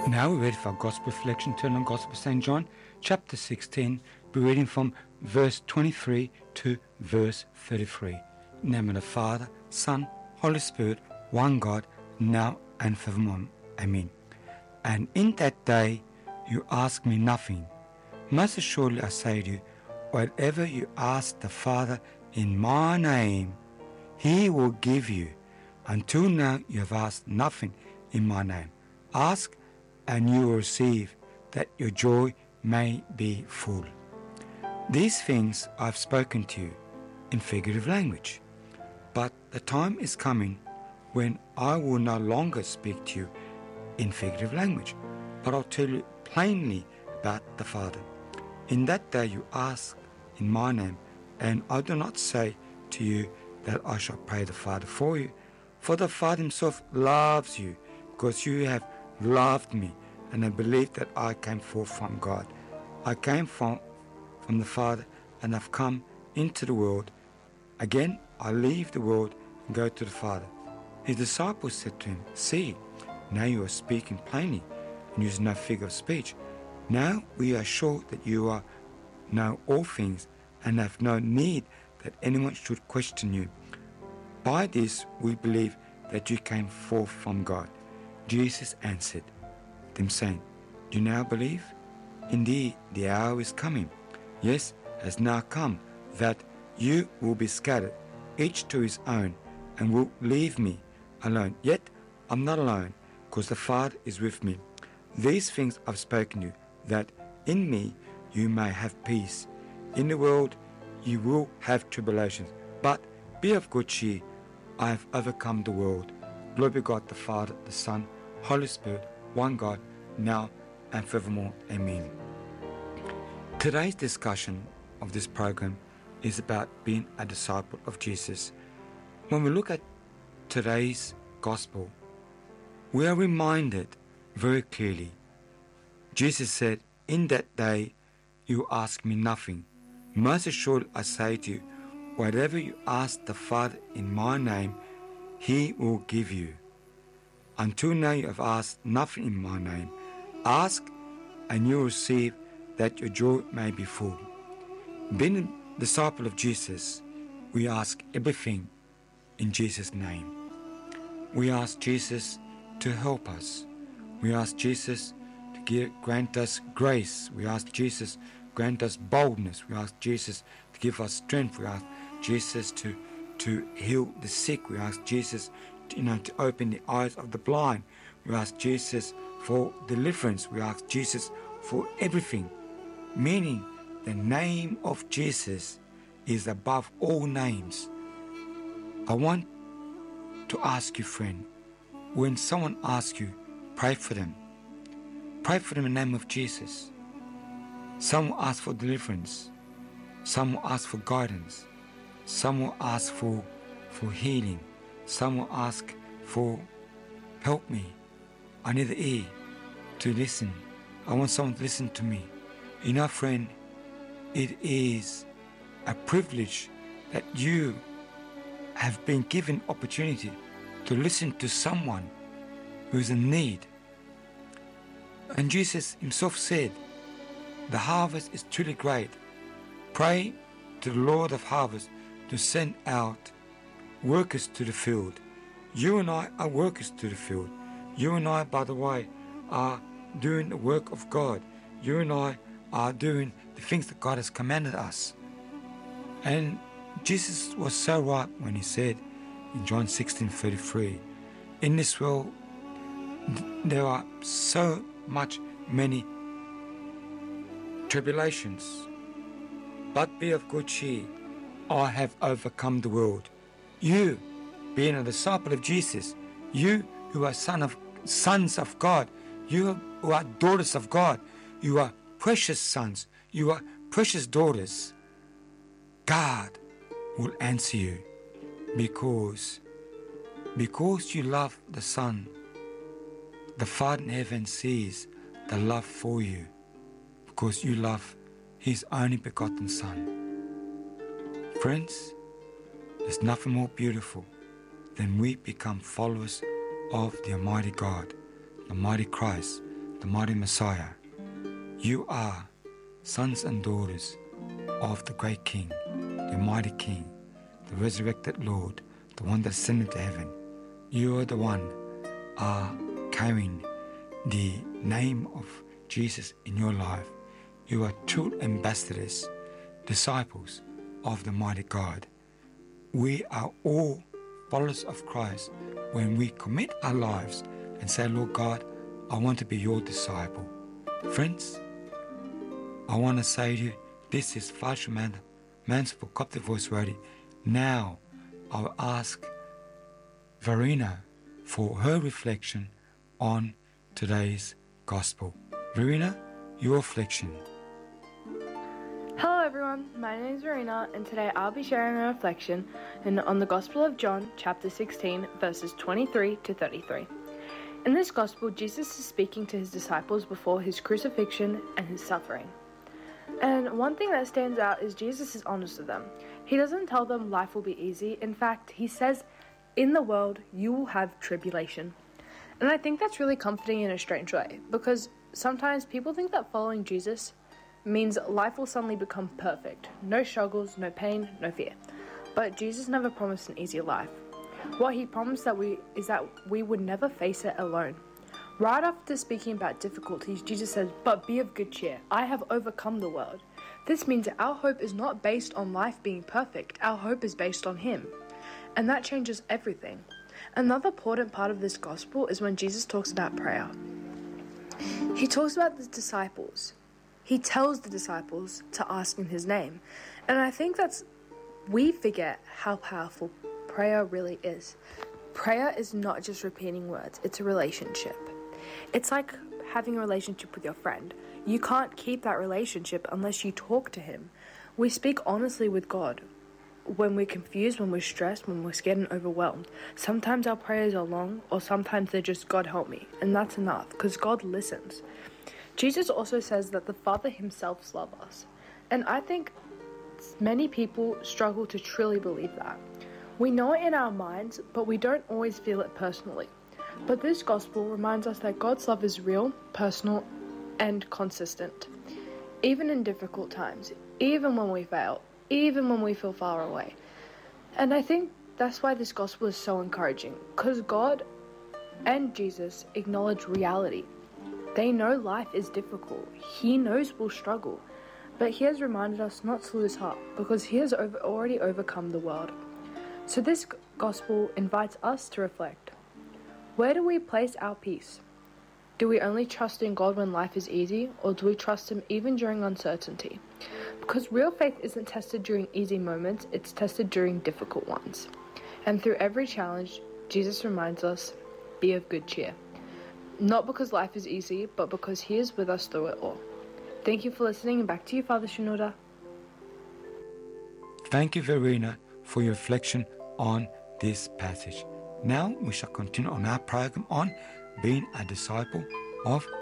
Now we're ready for our Gospel reflection. Turn on Gospel of St. John, chapter 16. We're reading from verse 23 to verse 33. In the name of the Father, Son, Holy Spirit, one God, now and forevermore. Amen. And in that day you ask me nothing. Most assuredly I say to you, whatever you ask the Father in my name, He will give you. Until now you have asked nothing in my name. Ask and you will receive, that your joy may be full. These things I have spoken to you in figurative language, but the time is coming when I will no longer speak to you in figurative language, but I'll tell you plainly about the Father. In that day you ask in my name, and I do not say to you that I shall pray the Father for you, for the Father himself loves you, because you have loved me, and I believe that I came forth from God. I came from the Father, and have come into the world. Again, I leave the world and go to the Father. His disciples said to him, See, now you are speaking plainly, and use no figure of speech. Now we are sure that you know all things, and have no need that anyone should question you. By this we believe that you came forth from God. Jesus answered them, saying, Do you now believe? Indeed, the hour is coming, yes, has now come, that you will be scattered, each to his own, and will leave me alone. Yet I'm not alone, because the Father is with me. These things I've spoken to you, that in me you may have peace. In the world you will have tribulations, but be of good cheer. I have overcome the world. Glory be God the Father, the Son, Holy Spirit, one God, now and forevermore. Amen. Today's discussion of this program is about being a disciple of Jesus. When we look at today's gospel, we are reminded very clearly. Jesus said, In that day you ask me nothing. Most assuredly I say to you, whatever you ask the Father in my name, He will give you. Until now you have asked nothing in my name. Ask and you will receive, that your joy may be full. Being a disciple of Jesus, we ask everything in Jesus' name. We ask Jesus to help us. We ask Jesus to grant us grace. We ask Jesus to grant us boldness. We ask Jesus to give us strength. We ask Jesus to heal the sick. We ask Jesus to open the eyes of the blind. We ask Jesus for deliverance. We ask Jesus for everything. Meaning the name of Jesus is above all names. I want to ask you, friend, when someone asks you, pray for them. Pray for them in the name of Jesus. Some will ask for deliverance. Some will ask for guidance. Some will ask for healing. Some will ask for, help me. I need an ear to listen. I want someone to listen to me. You know, friend, it is a privilege that you have been given opportunity to listen to someone who is in need. And Jesus himself said, the harvest is truly great. Pray to the Lord of harvest to send out workers to the field. You and I are workers to the field. You and I, by the way, are doing the work of God. You and I are doing the things that God has commanded us. And Jesus was so right when he said in John 16:33, in this world there are so many tribulations, but be of good cheer. I have overcome the world. You, being a disciple of Jesus, you who are sons of God, you who are daughters of God, you are precious sons, you are precious daughters. God will answer you because you love the Son. The Father in heaven sees the love for you because you love His only begotten Son. Friends, there's nothing more beautiful than we become followers of the Almighty God, the mighty Christ, the mighty Messiah. You are sons and daughters of the great King, the mighty King, the resurrected Lord, the one that ascended to heaven. You are the one carrying the name of Jesus in your life. You are true ambassadors, disciples of the mighty God. We are all followers of Christ when we commit our lives and say, Lord God, I want to be your disciple. Friends, I want to say to you, this is Father Mans for Coptic Voice Radio. Now, I'll ask Verena for her reflection on today's Gospel. Verena, your reflection. Hello everyone, my name is Verena and today I'll be sharing a reflection on the Gospel of John, chapter 16, verses 23 to 33. In this Gospel, Jesus is speaking to his disciples before his crucifixion and his suffering. And one thing that stands out is Jesus is honest with them. He doesn't tell them life will be easy. In fact, he says, in the world, you will have tribulation. And I think that's really comforting in a strange way, because sometimes people think that following Jesus means life will suddenly become perfect. No struggles, no pain, no fear. But Jesus never promised an easy life. What he promised is that we would never face it alone. Right after speaking about difficulties, Jesus says, "But be of good cheer. I have overcome the world." This means that our hope is not based on life being perfect. Our hope is based on him. And that changes everything. Another important part of this gospel is when Jesus talks about prayer. He talks about the disciples. He tells the disciples to ask in his name. And I think we forget how powerful prayer really is. Prayer is not just repeating words, it's a relationship. It's like having a relationship with your friend. You can't keep that relationship unless you talk to him. We speak honestly with God. When we're confused, when we're stressed, when we're scared and overwhelmed. Sometimes our prayers are long, or sometimes they're just, God help me. And that's enough, because God listens. Jesus also says that the Father himself loves us. And I think many people struggle to truly believe that. We know it in our minds, but we don't always feel it personally. But this gospel reminds us that God's love is real, personal, and consistent. Even in difficult times, even when we fail, even when we feel far away. And I think that's why this gospel is so encouraging, because God and Jesus acknowledge reality. They know life is difficult. He knows we'll struggle. But he has reminded us not to lose heart, because he has already overcome the world. So this gospel invites us to reflect. Where do we place our peace? Do we only trust in God when life is easy, or do we trust him even during uncertainty? Because real faith isn't tested during easy moments, it's tested during difficult ones. And through every challenge, Jesus reminds us, be of good cheer. Not because life is easy, but because he is with us through it all. Thank you for listening, and back to you, Father Shenouda. Thank you, Verena, for your reflection on this passage. Now we shall continue on our program on being a disciple of